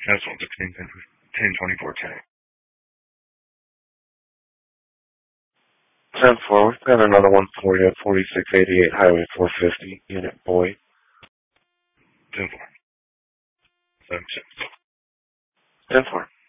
Castle 1024 tank. 10-4, we've got another one for you, 4688 Highway 450, Unit Boyd. 10-4. 10-4.